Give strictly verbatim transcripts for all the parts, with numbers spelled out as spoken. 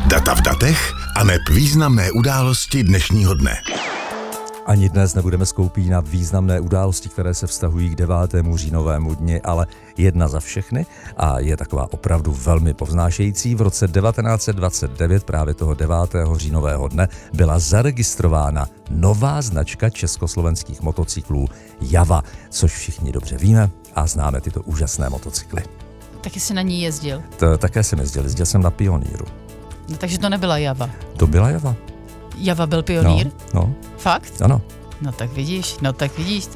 Data v datech a neb významné události dnešního dne. Ani dnes nebudeme skoupí na významné události, které se vztahují k devátému říjnovému dni, ale jedna za všechny a je taková opravdu velmi povznášející. V roce devatenáct set dvacet devět, právě toho devátého říjnového dne, byla zaregistrována nová značka československých motocyklů Java, což všichni dobře víme a známe tyto úžasné motocykly. Taky jsi na ní jezdil? To, také jsem jezdil, jezdil jsem na Pioníru. No, takže to nebyla Java. To byla Java. Java byl Pionýr? No, no. Fakt? Ano. No tak vidíš, no tak vidíš.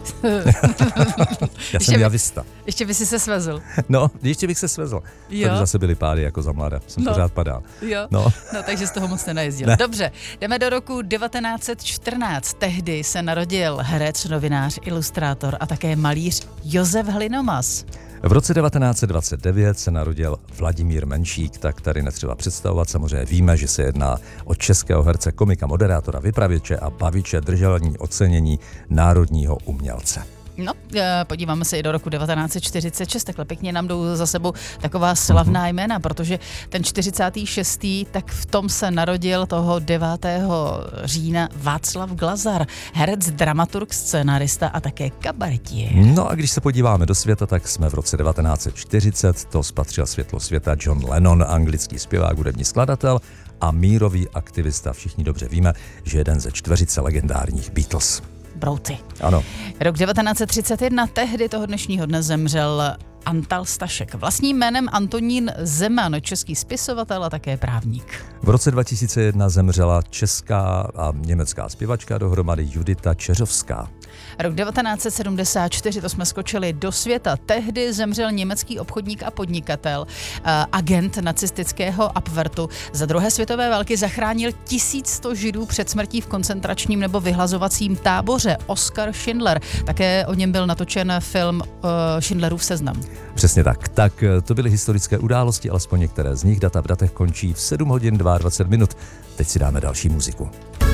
Já jsem by, javista. Ještě by si se svezl. No, ještě bych se svezl. Jo. To by zase byly pády jako za mláda. Jsem no. pořád padal. Jo, no. no takže z toho moc nenajezdil. Ne. Dobře, jdeme do roku devatenáct set čtrnáct. Tehdy se narodil herec, novinář, ilustrátor a také malíř Josef Hlinomas. V roce devatenáct set dvacet devět se narodil Vladimír Menšík, tak tady netřeba představovat, samozřejmě víme, že se jedná o českého herce, komika, moderátora, vypravěče a baviče, drželní ocenění národního umělce. No, podíváme se i do roku devatenáct set čtyřicet šest, takhle pěkně nám jdou za sebou taková slavná jména, protože ten čtyřicátý šestý tak v tom se narodil toho devátého října Václav Glazar, herec, dramaturg, scénárista a také kabaretier. No a když se podíváme do světa, tak jsme v roce devatenáct set čtyřicet, to spatřil světlo světa John Lennon, anglický zpěvák, hudební skladatel a mírový aktivista. Všichni dobře víme, že jeden ze čtveřice legendárních Beatles. Brouci. Ano. Rok devatenáct set třicet jedna, tehdy toho dnešního dne zemřel Antal Stašek. Vlastním jménem Antonín Zeman, český spisovatel a také právník. V roce dva tisíce jedna zemřela česká a německá zpěvačka dohromady Judita Čeřovská. Rok devatenáct set sedmdesát čtyři, to jsme skočili do světa. Tehdy zemřel německý obchodník a podnikatel, agent nacistického Abwertu. Za druhé světové války zachránil tisíc sto židů před smrtí v koncentračním nebo vyhlazovacím táboře. Oskar Schindler. Také o něm byl natočen film Schindlerův seznam. Přesně tak. Tak to byly historické události, alespoň některé z nich. Data v datech končí v sedm hodin dvacet dva minut. Teď si dáme další muziku.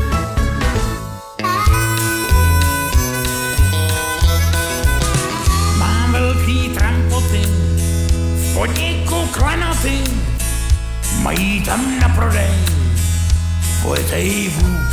V podniku klenoty mají tam na prodej Pojetej vůz